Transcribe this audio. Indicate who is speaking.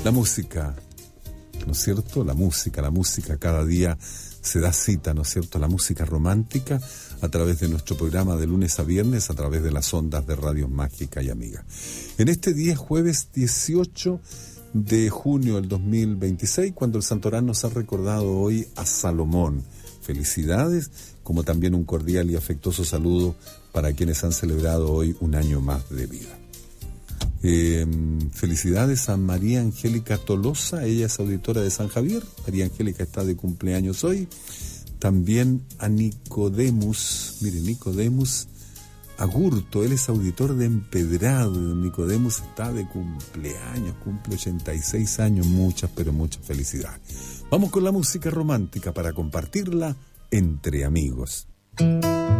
Speaker 1: La música, ¿no es cierto? La música cada día se da cita, ¿no es cierto? La música romántica a través de nuestro programa de lunes a viernes, a través de las ondas de Radio Mágica y Amiga. En este día, jueves 18 de junio del 2026, cuando el Santorán nos ha recordado hoy a Salomón. Felicidades, como también un cordial y afectuoso saludo para quienes han celebrado hoy un año más de vida. Felicidades a María Angélica Tolosa, ella es auditora de San Javier. María Angélica está de cumpleaños hoy. También a Nicodemus, mire, Nicodemus Agurto, él es auditor de Empedrado. Nicodemus está de cumpleaños, cumple 86 años, muchas, pero muchas felicidades. Vamos con la música romántica para compartirla entre amigos.